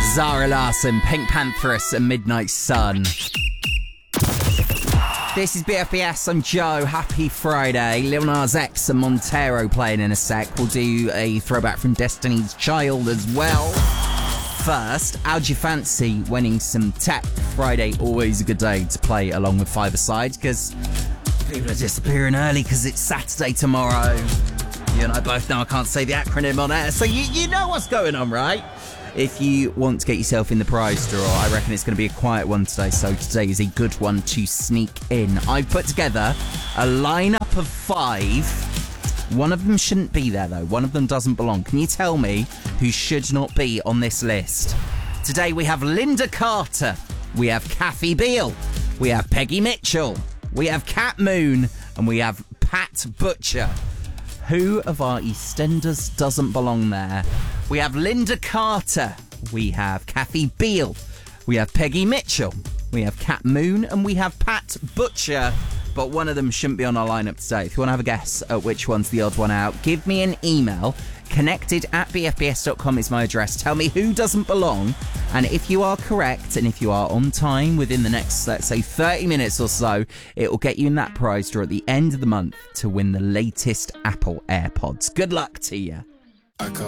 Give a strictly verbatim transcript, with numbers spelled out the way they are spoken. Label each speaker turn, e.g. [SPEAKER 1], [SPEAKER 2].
[SPEAKER 1] Zara Larsson, Pink Pantheress and Midnight Sun. This is B F B S, I'm Joe, happy Friday. Lil Nas X and Montero playing in a sec. We'll do a throwback from Destiny's Child as well. First, how'd you fancy winning some tech? Friday, always a good day to play along with Five-A-Side, because people are disappearing early because it's Saturday tomorrow. You and I both know I can't say the acronym on air, so you, you know what's going on, right? If you want to get yourself in the prize draw, I reckon it's going to be a quiet one today, so today is a good one to sneak in. I've put together a lineup of five. One of them shouldn't be there, though. One of them doesn't belong. Can you tell me who should not be on this list? Today we have Lynda Carter. We have Kathy Beale. We have Peggy Mitchell. We have Cat Moon. And we have Pat Butcher. Who of our EastEnders doesn't belong there? We have Lynda Carter. We have Kathy Beale. We have Peggy Mitchell. We have Cat Moon. And we have Pat Butcher. But one of them shouldn't be on our lineup today. If you want to have a guess at which one's the odd one out, give me an email. Connected at b f b s dot com is my address. Tell me who doesn't belong. And if you are correct, and if you are on time within the next, let's say, thirty minutes or so, it will get you in that prize draw at the end of the month to win the latest Apple AirPods. Good luck to you.
[SPEAKER 2] I call